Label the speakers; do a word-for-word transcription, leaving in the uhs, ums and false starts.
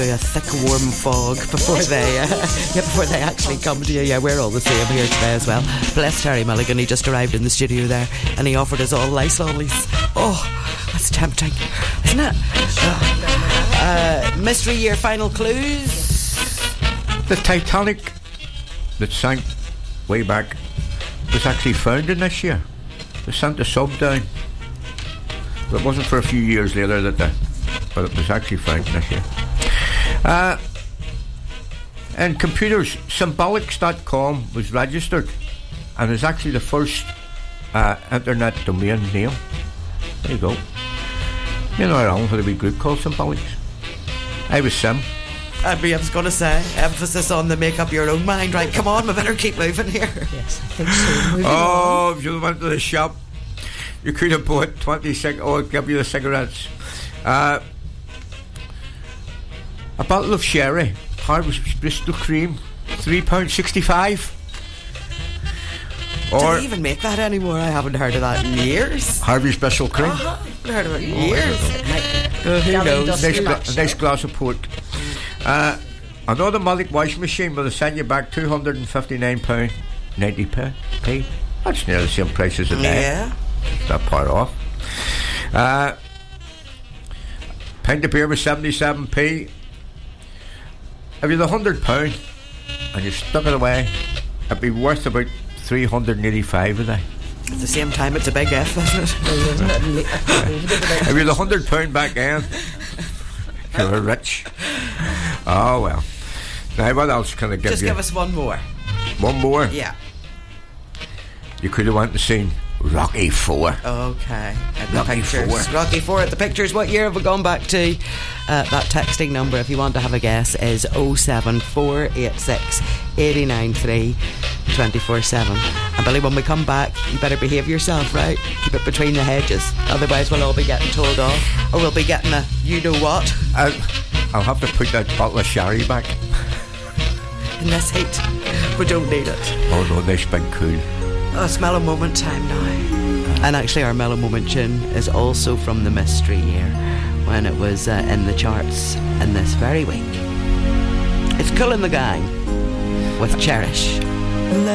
Speaker 1: a thick warm fog before they uh, yeah, before they actually come to you. Yeah, we're all the same here today as well. Bless Terry Mulligan, he just arrived in the studio there and he offered us all lice lollies. Oh, that's tempting, isn't it? Uh, uh, mystery year final clues.
Speaker 2: The Titanic that sank way back was actually found in this year. They sent a sub down, but it wasn't for a few years later that the, but it was actually found in this year. Uh, and computers, symbolics dot com was registered and is actually the first uh, internet domain name. There you go. You know, I had a wee group called Symbolics. I was Sim.
Speaker 1: I was going to say, emphasis on the make up your own mind. Right, come on, we better keep moving here.
Speaker 3: Yes, I think so. Moving
Speaker 2: oh,
Speaker 3: on.
Speaker 2: If you went to the shop, you could have bought twenty cig- oh, I'll give you the cigarettes. Uh, a bottle of sherry, Harvey's Bristol Cream, three pounds sixty-five.
Speaker 1: Do
Speaker 2: Or
Speaker 1: they even make that anymore? I haven't heard of that in years.
Speaker 2: Harvey's Special Cream.
Speaker 1: Uh-huh. I haven't heard of it in years.
Speaker 3: Uh,
Speaker 1: who knows?
Speaker 2: Nice, gla- nice glass of port. Uh, another Mullick washing machine will send you back two hundred fifty-nine pounds ninety p. That's nearly the same price as a day.
Speaker 1: Yeah.
Speaker 2: It's not far off. Uh, pint of beer was seventy-seven p. If you had one hundred pounds and you stuck it away, it'd be worth about three hundred eighty-five a day.
Speaker 1: At the same time, it's a big F, isn't it?
Speaker 2: If you had one hundred pounds back then, you were rich. Oh well. Now what else can I give
Speaker 1: Just
Speaker 2: you?
Speaker 1: give us one more.
Speaker 2: One more?
Speaker 1: Yeah.
Speaker 2: You could have went and seen Rocky Four.
Speaker 1: Okay. At the
Speaker 2: Rocky
Speaker 1: pictures.
Speaker 2: Four.
Speaker 1: Rocky Four at the pictures. What year have we gone back to? Uh, that texting number, if you want to have a guess, is oh seven four eight six eight nine three two four seven. And Billy, when we come back, you better behave yourself, right? Keep it between the hedges. Otherwise we'll all be getting told off. Or we'll be getting a you know what
Speaker 2: I'll, I'll have to put that bottle of sherry back.
Speaker 1: in this heat. We don't need it.
Speaker 2: Oh no, they've been cool.
Speaker 1: Oh, it's Mellow Moment time now. And actually our Mellow Moment tune is also from the mystery year, when it was uh, in the charts in this very week. It's Kool and the Gang with Cherish.